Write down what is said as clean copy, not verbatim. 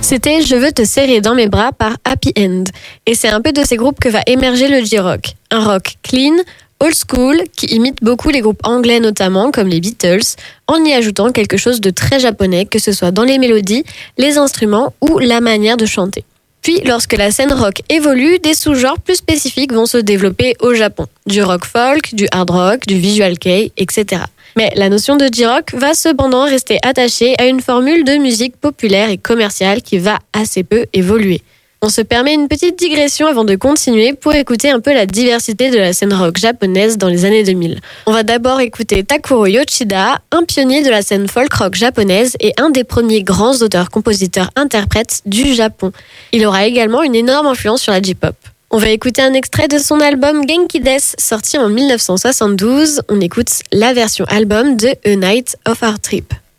C'était Je veux te serrer dans mes bras par Happy End. Et c'est un peu de ces groupes que va émerger le J-Rock. Un rock clean, old school, qui imite beaucoup les groupes anglais notamment, comme les Beatles, en y ajoutant quelque chose de très japonais, que ce soit dans les mélodies, les instruments ou la manière de chanter. Puis, lorsque la scène rock évolue, des sous-genres plus spécifiques vont se développer au Japon. Du rock folk, du hard rock, du visual kei, etc. Mais la notion de J-rock va cependant rester attachée à une formule de musique populaire et commerciale qui va assez peu évoluer. On se permet une petite digression avant de continuer pour écouter un peu la diversité de la scène rock japonaise dans les années 2000. On va d'abord écouter Takuro Yoshida, un pionnier de la scène folk rock japonaise et un des premiers grands auteurs-compositeurs-interprètes du Japon. Il aura également une énorme influence sur la J-pop. On va écouter un extrait de son album Genki Desu, sorti en 1972. On écoute la version album de A Night of Our Trip.